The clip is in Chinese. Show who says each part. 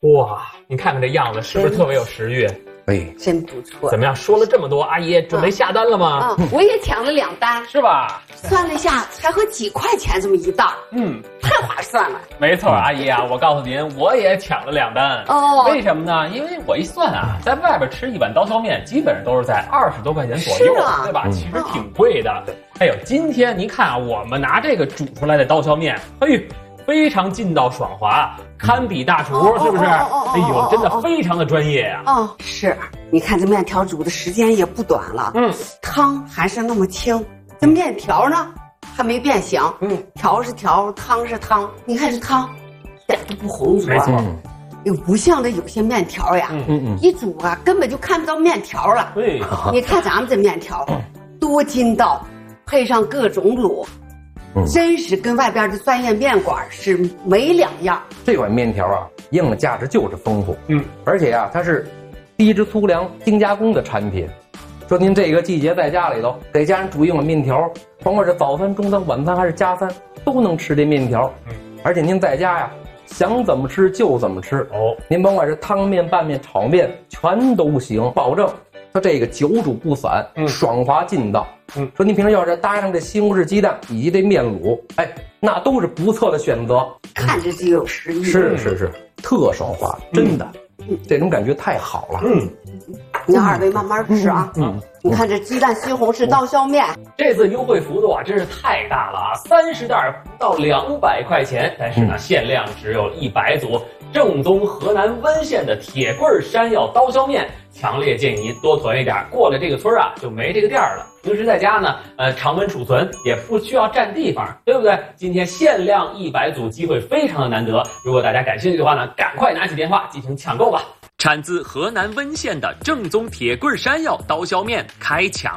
Speaker 1: 哇，你看看这样子，是不是特别有食欲？
Speaker 2: 哎，
Speaker 3: 真不错。
Speaker 1: 怎么样？说了这么多，阿姨准备下单了吗？
Speaker 3: 我也抢了2单，
Speaker 1: 是吧？
Speaker 3: 算了一下，才合几块钱这么一袋，太划算了。
Speaker 1: 没错，阿姨啊，我告诉您，我也抢了2单。
Speaker 3: 哦，
Speaker 1: 为什么呢？因为我一算啊，在外边吃一碗刀削面，基本上都是在20多块钱左右，对吧？其实挺贵的。哎呦，今天您看啊，我们拿这个煮出来的刀削面，嘿，非常劲道爽滑，堪比大厨，是不是？哎呦，真的非常的专业呀。
Speaker 3: 是，你看这面条煮的时间也不短了，汤还是那么清，这面条呢还没变形，条是条，汤是汤，你看这汤一点都不浑浊，又不像这有些面条呀，一煮啊根本就看不到面条了。
Speaker 1: 对，
Speaker 3: 你看咱们这面条多筋道，配上各种卤。真是跟外边的专业面馆是没两样。
Speaker 2: 这款面条啊，营养价值就是丰富，而且啊，它是低脂粗粮精加工的产品。说您这个季节在家里头给家人煮一碗面条，甭管是早餐、中餐、晚餐还是加餐，都能吃这面条。而且您在家呀，想怎么吃就怎么吃。您甭管是汤面、拌面、炒面，全都行，保证它这个久煮不散，爽滑劲道。说您平时要是搭上这西红柿鸡蛋以及这面卤，哎，那都是不错的选择。
Speaker 3: 看着就有食欲。
Speaker 2: 是，特爽滑，真的，这种感觉太好了。
Speaker 3: 你2位慢慢吃啊。你看这鸡蛋西红柿刀削面，
Speaker 1: 这次优惠幅度啊，真是太大了啊！30袋不到200块钱，但是呢，限量只有100组。正宗河南温县的铁棍山药刀削面，强烈建议您多囤一点。过了这个村啊，就没这个店了。平时在家呢，常温储存也不需要占地方，对不对？今天限量100组，机会非常的难得。如果大家感兴趣的话呢，赶快拿起电话进行抢购吧。产自河南温县的正宗铁棍山药刀削面开抢